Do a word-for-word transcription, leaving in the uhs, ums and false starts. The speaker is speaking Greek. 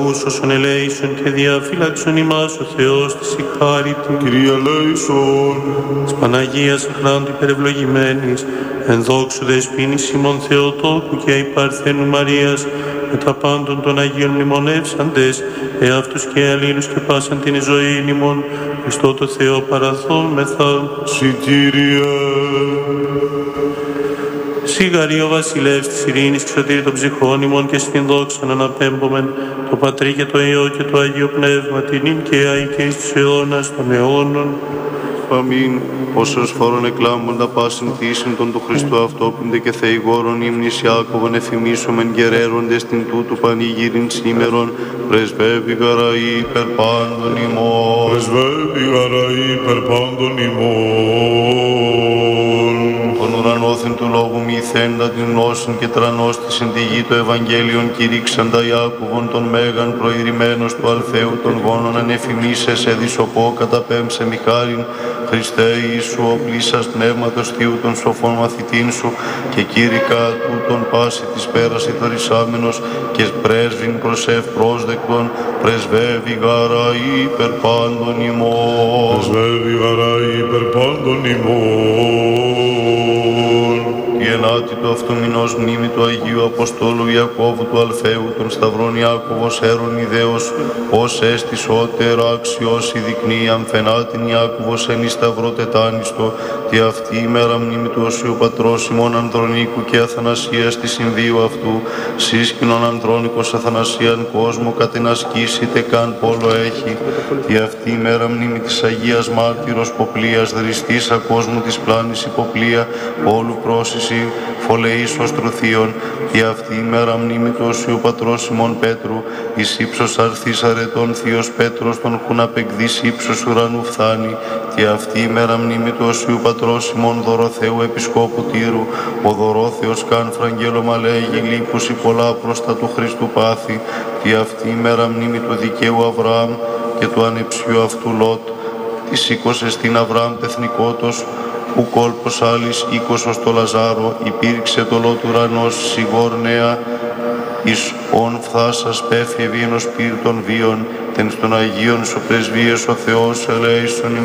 Όσον ελέησον και διαφύλαξον ημάς ο Θεός της η χάρη του. Κύριε ελέησον. Της Παναγίας Αχράντου υπερευλογημένης, εν δόξου δεσποίνης ημών Θεοτόκου και η Παρθένου Μαρίας, με τα πάντων των Αγίων μνημονεύσαντες, εαυτούς και αλλήλους και πάσαν την ζωή ημών, Χριστό το Θεό παραδόμεθα. Συ Κύριε. Σιγαρή ο βασιλεύς της ειρήνης και σωτήρη των ψυχών ημών και στην δόξαν αναπέμπομεν, το Πατρί και το Υιό και το Αγίο Πνεύμα, την ίν και αη και εις τους αιώνας των αιώνων. Αμήν. Όσος φόρον εκλάμποντα πάσιν θύσιν των του Χριστού αυτόπιντε και θεηγόρων ύμνης Ιάκωβον εφημίσομεν γερέροντες την τούτου πανηγύριν σήμερον, πρεσβεύει γαραή υπερ πάντων ημών. Πρεσβεύει γαραή υπερ πάντων ημών. Τον ουρανόθεν του λόγου μυθέντα την γνώσιν και τρανώστησιν τη γη το Ευαγγέλιον κηρύξαντα Ιάκωβον τον Μέγαν προηρημένος του Αλφαίου των γόνων ανεφημίσε σε δισοπό καταπέμψε μη χάριν, Χριστέ Ιησού ο πλήσας πνεύματος Θείου των σοφών μαθητήν σου και κήρυκα τούτον πάση της πέραση δωρησάμενος και πρέσβην προς ευπρόσδεκτον, πρεσβεύει γαραή υπερ πάντων ημών. Πρεσβεύει γαραή υπερ πάντων ημών. Η ενάτη του αυτού μηνός μνήμη του Αγίου Αποστόλου Ιακώβου του Αλφαίου των Σταυρών Ιάκωβος έρων ιδέως, ως έστι σώτερα αξιώσει δεικνύει αμφενάτην Ιάκωβος εν εις σταυρό τετάνιστο, τη αυτή η μέρα μνήμη του Οσίου Πατρός ημών Ανδρονίκου και Αθανασίας τη συμβίου αυτού, σύσκηνον Ανδρώνικος Αθανασίαν κόσμο κατενασκήσετε καν πόλο έχει, τη αυτή η μέρα μνήμη της Αγίας Μάρτυρος Ποπλίας δριστήσα κόσμου της πλάνης υποπλία, όλου πρόσιση φωλεΐσος τρουθείων, τη αυτή η μέρα μνήμη του Οσίου Πατρός ημών Πέτρου, εις ύψος αρθής αρετών θείος Πέτρος τον χουν απεκδείς ύψος ουρανού φθάνει, τη αυτή η μέρα μνήμη του Οσίου Πατρός ημών Δωροθέου Επισκόπου Τύρου, ο Δωρόθεος καν φραγγέλωμα λέγει λείπουσι πολλά μπροστά του Χριστού πάθη, τη αυτή η μέρα μνήμη του δικαίου Αβραάμ και του ανεψιού αυτού Λότ, τη σήκωσε στην Αβραάμ τεθνικότος, που κόλπος άλλης οίκοσος το Λαζάρο, υπήρξε το Λότ ουρανός σιγόρ νέα, εις ον φθάσας πέφευε ενός πύρ των βίων, τεν στον Αγίον σου πρεσβείες ο Θεός ελέησον